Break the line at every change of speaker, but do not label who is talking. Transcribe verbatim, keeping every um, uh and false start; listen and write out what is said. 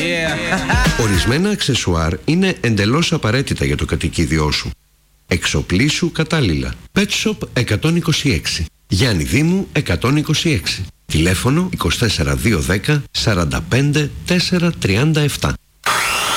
Yeah. Ορισμένα αξεσουάρ είναι εντελώς απαραίτητα για το κατοικίδιό σου. Εξοπλίσου κατάλληλα. Pet Shop εκατόν είκοσι έξι, Γιάννη Δήμου εκατόν είκοσι έξι. Τηλέφωνο είκοσι τέσσερα δύο δέκα σαράντα πέντε τέσσερα τριάντα επτά.